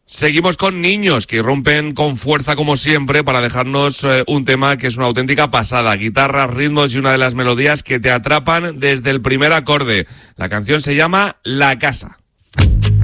Seguimos con niños que irrumpen con fuerza como siempre para dejarnos un tema que es una auténtica pasada. Guitarras, ritmos y una de las melodías que te atrapan desde el primer acorde. La canción se llama La Casa.